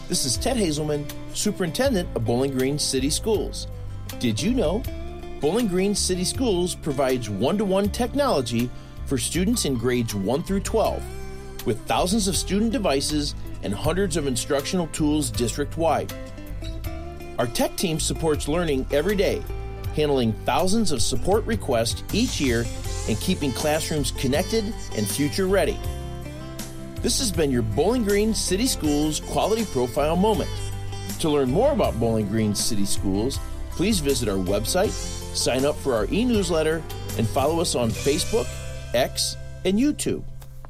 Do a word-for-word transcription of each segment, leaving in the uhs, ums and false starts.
This is Ted Hazelman, Superintendent of Bowling Green City Schools. Did you know Bowling Green City Schools provides one-to-one technology for students in grades one through twelve, with thousands of student devices and hundreds of instructional tools district-wide. Our tech team supports learning every day, handling thousands of support requests each year and keeping classrooms connected and future-ready. This has been your Bowling Green City Schools Quality Profile Moment. To learn more about Bowling Green City Schools, please visit our website, sign up for our e-newsletter, and follow us on Facebook, X, and YouTube.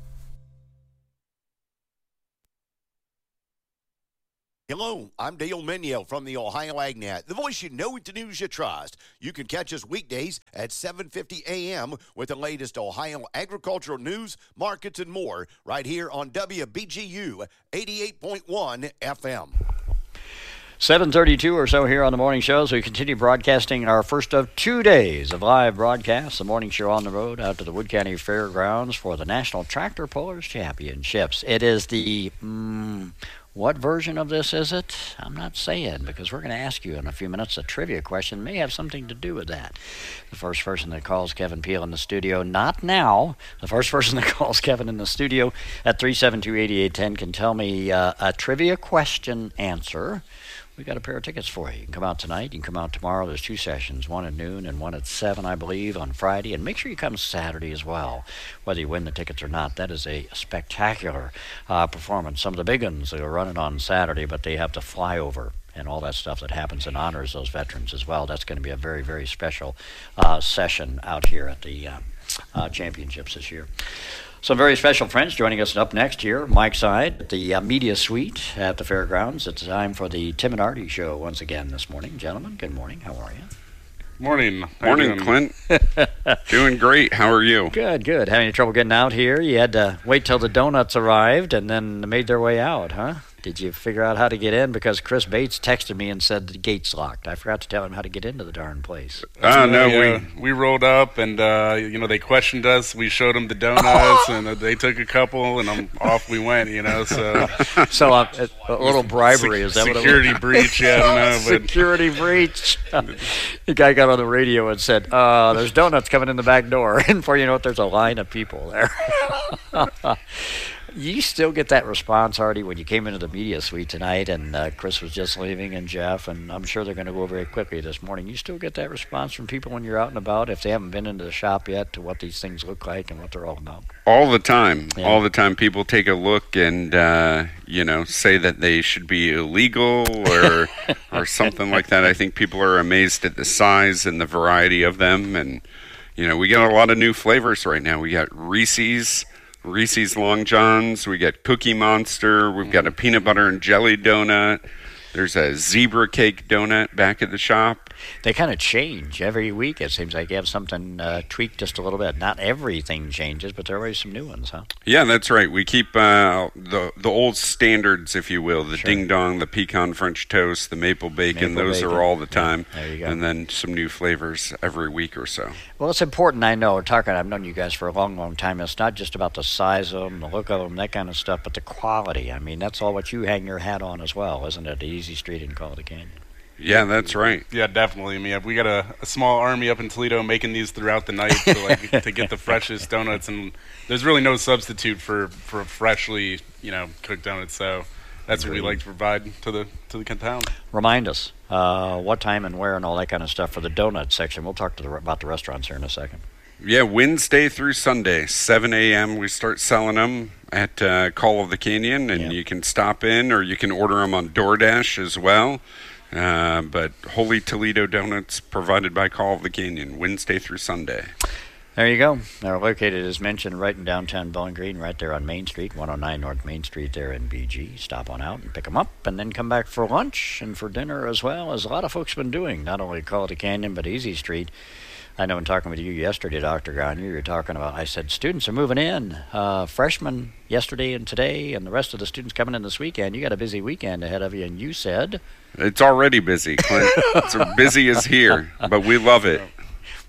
Hello, I'm Dale Meniel from the Ohio AgNet, the voice you know with the news you trust. You can catch us weekdays at seven fifty a.m. with the latest Ohio agricultural news, markets, and more right here on W B G U eighty-eight point one F M. seven thirty-two or so here on the morning show, so we continue broadcasting our first of two days of live broadcasts, the morning show on the road out to the Wood County Fairgrounds for the National Tractor Pullers Championships. It is the... Mm, What version of this is it? I'm not saying, because we're going to ask you in a few minutes a trivia question. May have something to do with that. The first person that calls Kevin Peel in the studio, not now, the first person that calls Kevin in the studio at three seven two, eight eight one zero can tell me uh, a trivia question answer. We got a pair of tickets for you. You can come out tonight. You can come out tomorrow. There's two sessions, one at noon and one at seven, I believe, on Friday. And make sure you come Saturday as well, whether you win the tickets or not. That is a spectacular uh, performance. Some of the big ones are running on Saturday, but they have to fly over and all that stuff that happens and honors those veterans as well. That's going to be a very, very special uh, session out here at the uh, uh, championships this year. Some very special friends joining us up next here. Mike Side at the uh, Media Suite at the Fairgrounds. It's time for the Tim and Artie Show once again this morning. Gentlemen, good morning. How are you? Morning. Morning, Clint. Doing great. How are you? Good, good. Having any trouble getting out here? You had to wait till the donuts arrived and then made their way out, huh? Did you figure out how to get in? Because Chris Bates texted me and said the gate's locked. I forgot to tell him how to get into the darn place. Oh, uh, no, yeah, we we rolled up and, uh, you know, they questioned us. We showed them the donuts and uh, they took a couple and um, off we went, you know, so. So uh, a, a little bribery, is that what it was? Security breach, yeah, I don't know. But. Security breach. The guy got on the radio and said, uh, there's donuts coming in the back door. And before you know it, there's a line of people there. You still get that response, Artie, when you came into the media suite tonight and uh, Chris was just leaving and Jeff, and I'm sure they're going to go very quickly this morning. You still get that response from people when you're out and about, if they haven't been into the shop yet, to what these things look like and what they're all about? All the time. Yeah. All the time. People take a look and, uh, you know, say that they should be illegal or or something like that. I think people are amazed at the size and the variety of them. And, you know, we got a lot of new flavors right now. We got Reese's. Reese's Long Johns, we got Cookie Monster, we've got a peanut butter and jelly donut, there's a zebra cake donut back at the shop. They kind of change every week. It seems like you have something uh, tweaked just a little bit. Not everything changes, but there are always some new ones, huh? Yeah, that's right. We keep uh, the the old standards, if you will, the Sure. Ding Dong, the pecan French toast, the maple bacon. Maple Those bacon. are all the time. Yeah, there you go. And then some new flavors every week or so. Well, it's important, I know, talking, I've known you guys for a long, long time. It's not just about the size of them, the look of them, that kind of stuff, but the quality. I mean, that's all what you hang your hat on as well, isn't it? The Easy Street in Quality Canyon. Yeah, that's right. Yeah, definitely. I mean, we got a, a small army up in Toledo making these throughout the night to, like, to get the freshest donuts, and there's really no substitute for, for freshly, you know, cooked donuts. So that's what we like to provide to the to the town. Remind us uh, what time and where and all that kind of stuff for the donut section. We'll talk to the, about the restaurants here in a second. Yeah, Wednesday through Sunday, seven a.m. we start selling them at uh, Call of the Canyon, and Yeah. you can stop in or you can order them on DoorDash as well. Uh, but Holy Toledo Donuts provided by Call of the Canyon, Wednesday through Sunday. There you go. They're located, as mentioned, right in downtown Bowling Green, right there on Main Street, one oh nine North Main Street there in B G. Stop on out and pick them up, and then come back for lunch and for dinner as well, as a lot of folks have been doing, not only Call of the Canyon, but Easy Street. I know in talking with you yesterday, Doctor Gagne, you were talking about, I said, students are moving in. Uh, freshmen yesterday and today, and the rest of the students coming in this weekend. You got a busy weekend ahead of you, and you said... It's already busy, Clint. It's as busy as here, but we love it.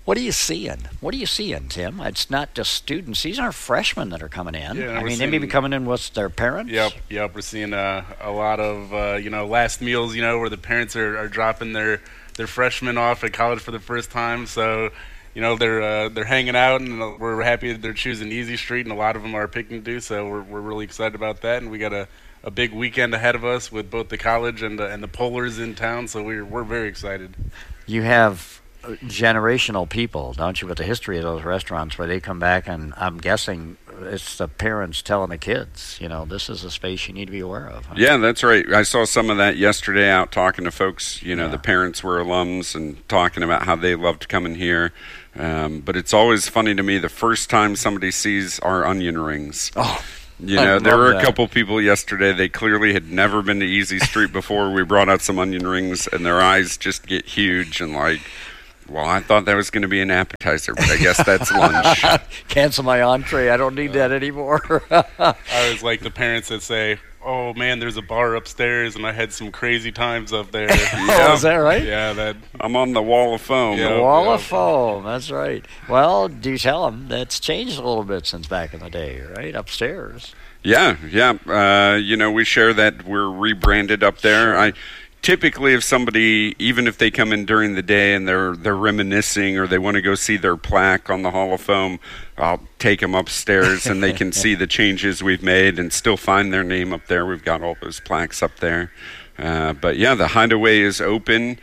What are you seeing? What are you seeing, Tim? It's not just students. These aren't freshmen that are coming in. Yeah, I we're mean, they may be seeing- coming in with their parents. Yep, yep. We're seeing uh, a lot of uh, you know last meals, you know, where the parents are, are dropping their, their freshmen off at college for the first time. So, you know, they're uh, they're hanging out, and we're happy that they're choosing Easy Street, and a lot of them are picking to do. So we're we're really excited about that, and we got a, a big weekend ahead of us with both the college and the, and the Polars in town. So we're we're very excited. You have generational people, don't you, with the history of those restaurants where they come back, and I'm guessing it's the parents telling the kids, you know, this is a space you need to be aware of. Huh? Yeah, that's right. I saw some of that yesterday out talking to folks. You know, Yeah. the parents were alums and talking about how they loved coming here. Um, but it's always funny to me the first time somebody sees our onion rings. Oh, You I know, there love were a that. couple people yesterday, they clearly had never been to Easy Street before. We brought out some onion rings, and their eyes just get huge and like, well, I thought that was going to be an appetizer, but I guess that's lunch. cancel my entree. I don't need that anymore. I was like the parents that say, "Oh man, there's a bar upstairs, and I had some crazy times up there." Oh, is that right? Yeah, that. I'm on the wall of foam. Yeah. The wall yeah. of foam. That's right. Well, do tell them that's changed a little bit since back in the day, right? Upstairs. Yeah, yeah. Uh, you know, we share that we're rebranded up there. I typically, if somebody, even if they come in during the day and they're they're reminiscing or they want to go see their plaque on the Hall of Fame, I'll take them upstairs and they can see the changes we've made and still find their name up there. We've got all those plaques up there. Uh, but yeah, the Hideaway is open.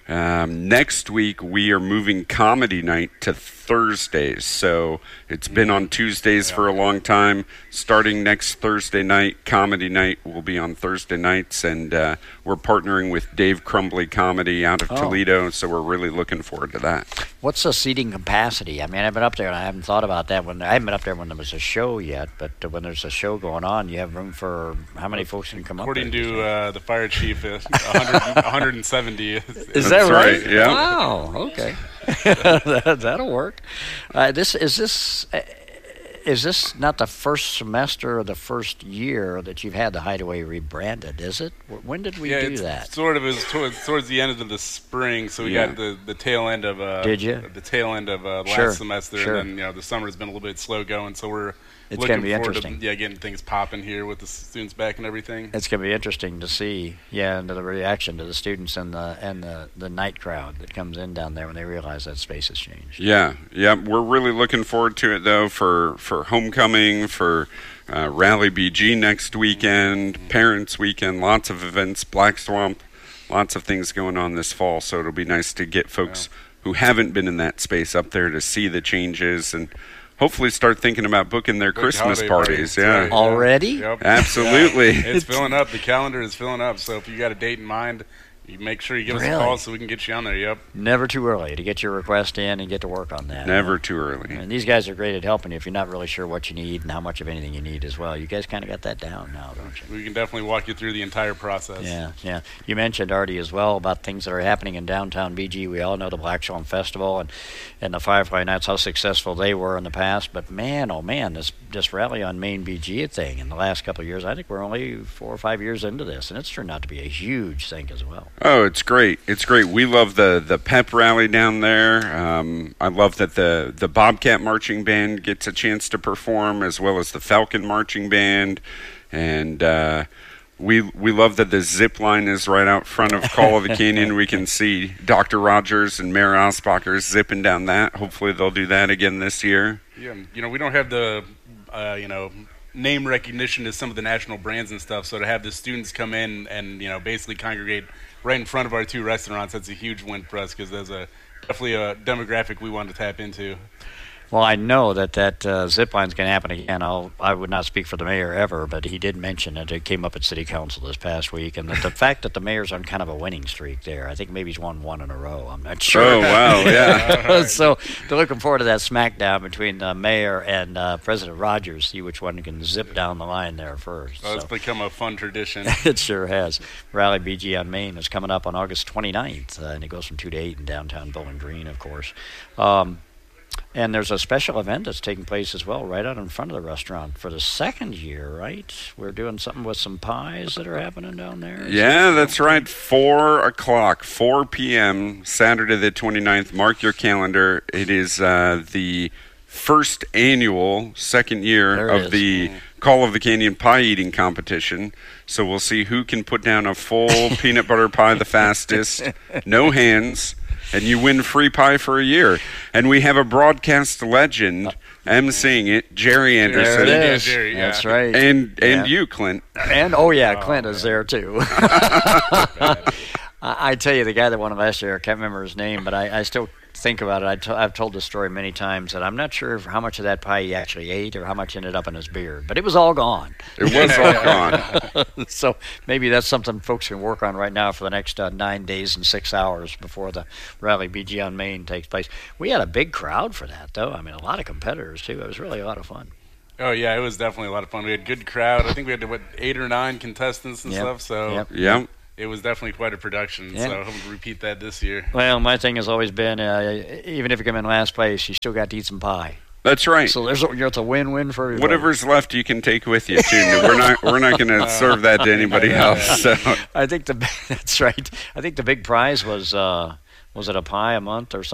Um, next week we are moving comedy night to Thursdays, so it's been on Tuesdays for a long time. Starting next Thursday night, comedy night will be on Thursday nights, and uh, we're partnering with Dave Crumbly Comedy out of Oh. Toledo, so we're really looking forward to that. What's the seating capacity? I mean, I've been up there and I haven't thought about that. When I haven't been up there when there was a show yet, but uh, when there's a show going on, you have room for how many folks can come According up there? to uh, the fire chief, uh, one hundred, one hundred seventy. Is That's that right? right, yeah. Wow. Okay. that, that'll work. Uh, this is this. Uh, Is this not the first semester or the first year that you've had the Hideaway rebranded, is it? Wh- When did we yeah, do it's that? sort of is towards towards the end of the spring, so we Yeah. got the, the tail end of uh, Did you? the tail end of uh, last Sure, semester, sure. and then you know the summer's been a little bit slow going, so we're It's looking gonna be forward interesting. to yeah getting things popping here with the students back and everything. It's going to be interesting to see, yeah, and the reaction to the students and the and the, the night crowd that comes in down there when they realize that space has changed. Yeah, yeah, we're really looking forward to it though for for homecoming, for uh, Rally B G next weekend, Parents Weekend, lots of events, Black Swamp, lots of things going on this fall. So it'll be nice to get folks who haven't been in that space up there to see the changes and hopefully start thinking about booking their Book Christmas holiday parties. parties, Yeah, right. Already? Yep. absolutely. Yeah, it's filling up. The calendar is filling up. So if you got a date in mind, you make sure you give us Really? a call so we can get you on there. Yep. Never too early to get your request in and get to work on that. Never too early. And these guys are great at helping you if you're not really sure what you need and how much of anything you need as well. You guys kind of got that down now, don't you? We can definitely walk you through the entire process. Yeah, yeah. You mentioned, Artie, as well about things that are happening in downtown B G. We all know the Black Swan Festival and, and the Firefly Nights, how successful they were in the past. But man, oh man, this this Rally on Main B G thing in the last couple of years, I think we're only four or five years into this, and it's turned out to be a huge thing as well. Oh, it's great. It's great. We love the, the pep rally down there. Um, I love that the, the Bobcat Marching Band gets a chance to perform, as well as the Falcon Marching Band. And uh, we we love that the zip line is right out front of Call of the Canyon. We can see Doctor Rogers and Mayor Osbacher zipping down that. Hopefully they'll do that again this year. Yeah, you know, we don't have the, uh, you know, name recognition to some of the national brands and stuff. So to have the students come in and, you know, basically congregate right in front of our two restaurants, that's a huge win for us because there's a definitely a demographic we want to tap into. Well, I know that that uh, zip line's going to happen again. I'll, I would not speak for the mayor ever, but he did mention it. It came up at City Council this past week, and that the fact that the mayor's on kind of a winning streak there. I think maybe he's won one in a row. I'm not sure. Oh, wow, yeah. So they're looking forward to that smackdown between the mayor and uh, President Rogers, see which one can zip down the line there first. So it's So become a fun tradition. it sure has. Rally B G on Main is coming up on August twenty-ninth, uh, and it goes from two to eight in downtown Bowling Green, of course. Um, And there's a special event that's taking place as well right out in front of the restaurant for the second year, right? We're doing something with some pies that are happening down there. Yeah, that's right. four o'clock, four p.m., Saturday the twenty-ninth. Mark your calendar. It is uh, the first annual, second year There it of is. the Call of the Canyon pie eating competition. So we'll see who can put down a full peanut butter pie the fastest. No hands. And you win free pie for a year. And we have a broadcast legend emceeing it, Jerry Anderson. There it Yeah, is. Jerry, yeah. That's right. And and Yeah. you, Clint. And, oh, yeah, Clint is there, too. I, I tell you, the guy that won last year, I can't remember his name, but I, I still think about it. I t- I've told this story many times that I'm not sure how much of that pie he actually ate or how much ended up in his beard, but it was all gone. It was all gone. So maybe that's something folks can work on right now for the next uh, nine days and six hours before the Rally B G on Main takes place. We had a big crowd for that, though. I mean, a lot of competitors, too. It was really a lot of fun. Oh yeah, it was definitely a lot of fun. We had a good crowd. I think we had what eight or nine contestants and Yep. stuff. So Yep. Yep. it was definitely quite a production. Yeah. So I hope to repeat that this year. Well, my thing has always been, uh, even if you come in last place, you still got to eat some pie. That's right. So there's a, it's a win-win for everybody. Whatever's left, you can take with you too. We're not we're not going to serve that to anybody else. So I think the that's right. I think the big prize was uh, was it a pie a month or something?